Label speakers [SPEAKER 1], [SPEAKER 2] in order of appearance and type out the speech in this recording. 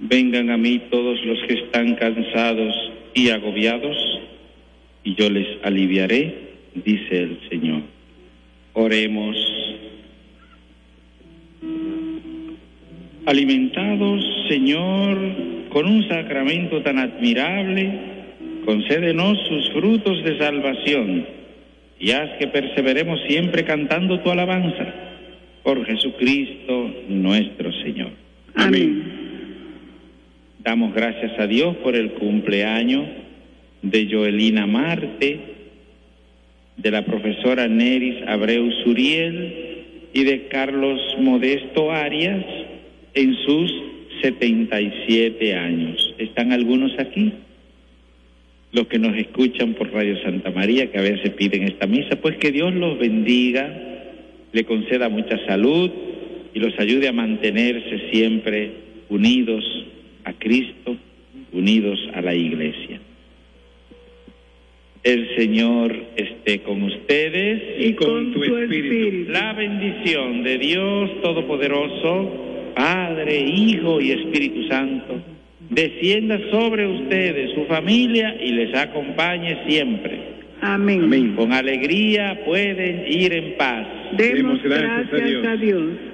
[SPEAKER 1] Vengan a mí todos los que están cansados y agobiados, y yo les aliviaré, dice el Señor. Oremos. Alimentados, Señor, con un sacramento tan admirable, concédenos sus frutos de salvación y haz que perseveremos siempre cantando tu alabanza. Por Jesucristo nuestro Señor.
[SPEAKER 2] Amén.
[SPEAKER 1] Damos gracias a Dios por el cumpleaños de Joelina Marte, de la profesora Neris Abreu Suriel y de Carlos Modesto Arias en sus 77 años. ¿Están algunos aquí? Los que nos escuchan por Radio Santa María, que a veces piden esta misa, pues que Dios los bendiga, le conceda mucha salud y los ayude a mantenerse siempre unidos a Cristo, unidos a la Iglesia. El Señor esté con ustedes
[SPEAKER 2] y con tu espíritu.
[SPEAKER 1] La bendición de Dios Todopoderoso, Padre, Hijo y Espíritu Santo, descienda sobre ustedes, su familia, y les acompañe siempre.
[SPEAKER 2] Amén.
[SPEAKER 1] Con alegría pueden ir en paz.
[SPEAKER 2] Demos gracias a Dios.